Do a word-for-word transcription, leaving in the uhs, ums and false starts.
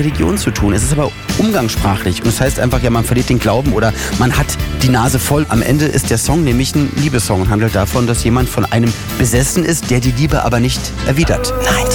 Religion zu tun. Es ist aber umgangssprachlich und es heißt einfach, ja, man verliert den Glauben oder man hat die Nase voll. Am Ende ist der Song nämlich ein Liebessong und handelt davon, dass jemand von einem besessen ist, der die Liebe aber nicht erwidert. neunzig